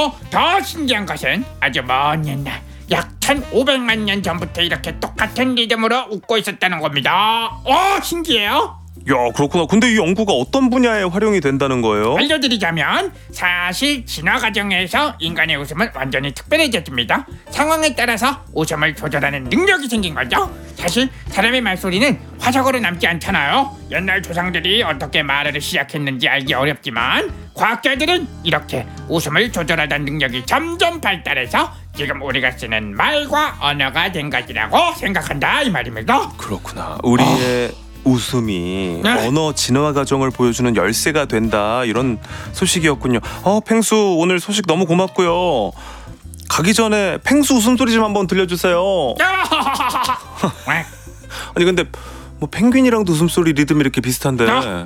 그리고 더 신기한 것은 아주 먼 옛날 약 1500만 년 전부터 이렇게 똑같은 리듬으로 웃고 있었다는 겁니다. 신기해요? 야, 그렇구나. 근데 이 연구가 어떤 분야에 활용이 된다는 거예요? 알려드리자면 사실 진화 과정에서 인간의 웃음은 완전히 특별해졌습니다. 상황에 따라서 웃음을 조절하는 능력이 생긴 거죠. 사실 사람의 말소리는 화석으로 남지 않잖아요. 옛날 조상들이 어떻게 말을 시작했는지 알기 어렵지만 과학자들은 이렇게 웃음을 조절하던 능력이 점점 발달해서 지금 우리가 쓰는 말과 언어가 된 것이라고 생각한다 이 말입니다. 그렇구나. 우리의 웃음이 네. 언어 진화 과정을 보여주는 열쇠가 된다, 이런 소식이었군요. 펭수, 오늘 소식 너무 고맙고요. 가기 전에 펭수 웃음소리 좀 한번 들려주세요. 아니 근데 뭐 펭귄이랑도 웃음소리 리듬이 이렇게 비슷한데